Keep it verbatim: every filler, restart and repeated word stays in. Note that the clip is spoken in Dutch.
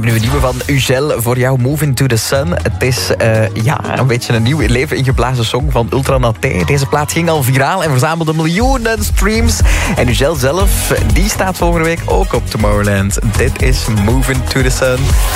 heb nu een nieuwe van Ugel voor jou, Moving to the Sun. Het is uh, ja, een beetje een nieuw leven ingeblazen song van Ultra Naté. Deze plaat ging al viraal en verzamelde miljoenen streams. En Ugel zelf, die staat volgende week ook op Tomorrowland. Dit is Moving to the Sun.